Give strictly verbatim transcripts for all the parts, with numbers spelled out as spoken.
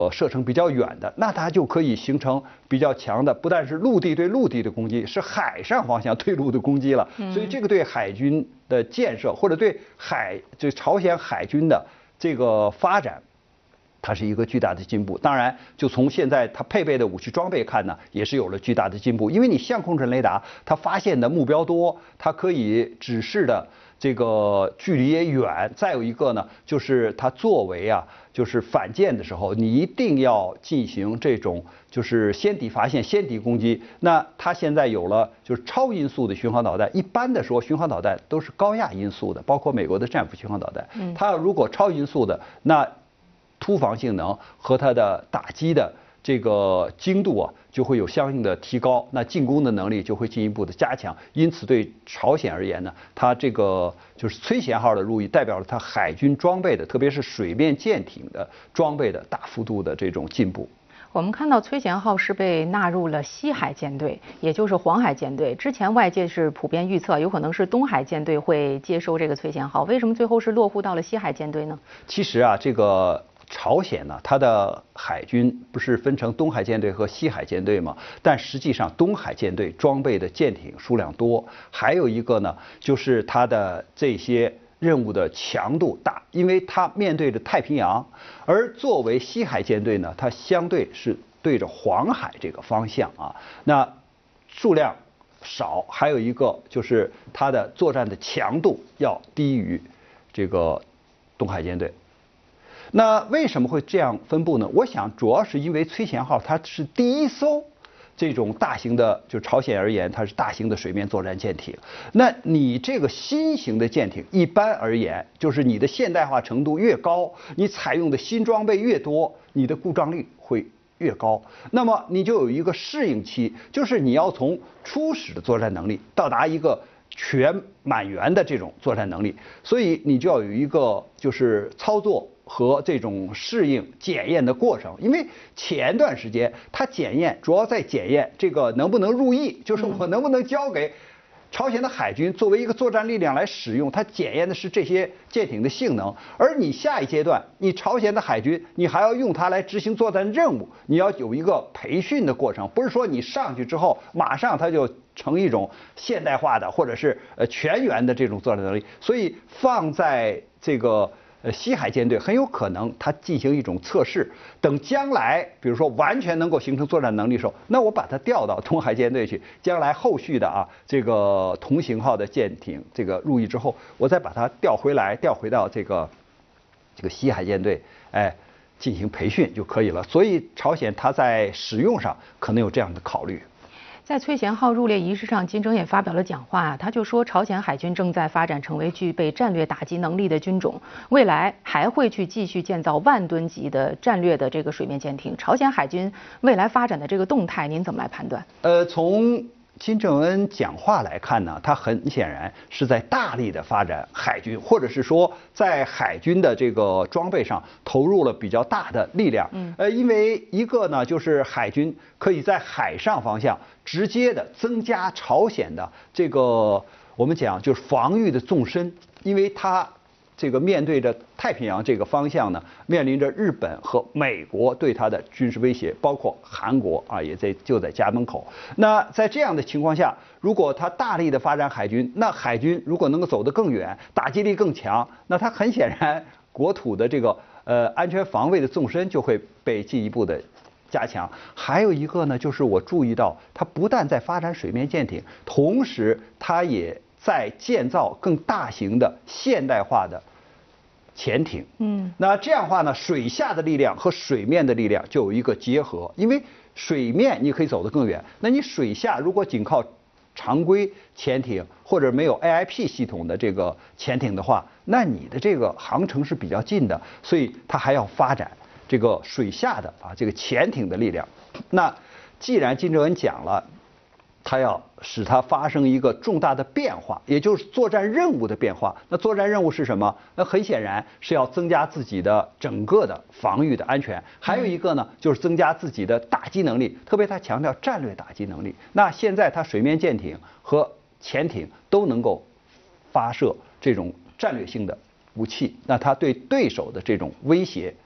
呃射程比较远的，那它就可以形成比较强的，不但是陆地对陆地的攻击，是海上方向对陆的攻击了。所以这个对海军的建设或者对海就朝鲜海军的这个发展，它是一个巨大的进步。当然，就从现在它配备的武器装备看呢，也是有了巨大的进步。因为你相控阵雷达，它发现的目标多，它可以指示的这个距离也远。再有一个呢，就是它作为啊，就是反舰的时候，你一定要进行这种就是先敌发现、先敌攻击。那它现在有了就是超音速的巡航导弹，一般的说，巡航导弹都是高压音速的，包括美国的战斧巡航导弹。它如果超音速的，那突防性能和它的打击的这个精度啊，就会有相应的提高，那进攻的能力就会进一步的加强。因此，对朝鲜而言呢，它这个就是崔贤号的入役，代表了它海军装备的，特别是水面舰艇的装备的大幅度的这种进步。 我们看到崔贤号是被纳入了西海舰队，也就是黄海舰队。之前外界是普遍预测，有可能是东海舰队会接收这个崔贤号，为什么最后是落户到了西海舰队呢？ 其实啊，这个朝鲜呢，它的海军不是分成东海舰队和西海舰队吗？但实际上，东海舰队装备的舰艇数量多，还有一个呢，就是它的这些任务的强度大，因为它面对着太平洋，而作为西海舰队呢，它相对是对着黄海这个方向啊，那数量少，还有一个就是它的作战的强度要低于这个东海舰队。那为什么会这样分布呢？我想主要是因为崔贤号它是第一艘这种大型的，就朝鲜而言，它是大型的水面作战舰艇。那你这个新型的舰艇，一般而言，就是你的现代化程度越高，你采用的新装备越多，你的故障率会越高。那么你就有一个适应期，就是你要从初始的作战能力到达一个全满员的这种作战能力，所以你就要有一个就是操作和这种适应检验的过程。因为前段时间它检验主要在检验这个能不能入役，就是我能不能交给朝鲜的海军作为一个作战力量来使用，它检验的是这些舰艇的性能。而你下一阶段，你朝鲜的海军，你还要用它来执行作战任务，你要有一个培训的过程，不是说你上去之后马上它就成一种现代化的或者是呃全员的这种作战能力。所以放在这个呃西海舰队很有可能它进行一种测试，等将来比如说完全能够形成作战能力的时候，那我把它调到东海舰队去，将来后续的啊这个同型号的舰艇这个入役之后，我再把它调回来，调回到这个这个西海舰队，哎，进行培训就可以了。所以朝鲜它在使用上可能有这样的考虑。 在崔贤号入列仪式上，金正也发表了讲话，他就说朝鲜海军正在发展成为具备战略打击能力的军种，未来还会去继续建造万吨级的战略的这个水面舰艇。朝鲜海军未来发展的这个动态，您怎么来判断？ 呃，从金正恩讲话来看呢，他很显然是在大力的发展海军，或者是说在海军的这个装备上投入了比较大的力量。嗯，呃，因为一个呢，就是海军可以在海上方向直接的增加朝鲜的这个我们讲就是防御的纵深，因为它这个面对着太平洋这个方向呢，面临着日本和美国对它的军事威胁，包括韩国啊也在就在家门口。那在这样的情况下，如果它大力的发展海军，那海军如果能够走得更远，打击力更强，那它很显然国土的这个呃安全防卫的纵深就会被进一步的加强。还有一个呢，就是我注意到，它不但在发展水面舰艇，同时它也在建造更大型的现代化的潜艇。嗯，那这样的话呢，水下的力量和水面的力量就有一个结合。因为水面你可以走得更远，那你水下如果仅靠常规潜艇或者没有 A I P 系统的这个潜艇的话，那你的这个航程是比较近的，所以它还要发展这个水下的啊这个潜艇的力量。那既然金正恩讲了，他要使它发生一个重大的变化，也就是作战任务的变化。那作战任务是什么？那很显然是要增加自己的整个的防御的安全。还有一个呢，就是增加自己的打击能力，特别他强调战略打击能力。那现在他水面舰艇和潜艇都能够发射这种战略性的武器，那他对对手的这种威胁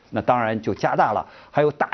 那当然就加大了，还有大